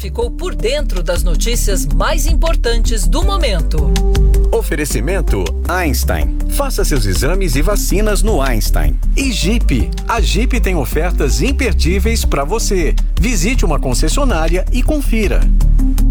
ficou por dentro das notícias mais importantes do momento. Oferecimento Einstein. Faça seus exames e vacinas no Einstein. E Jeep. A Jeep tem ofertas imperdíveis para você. Visite uma concessionária e confira.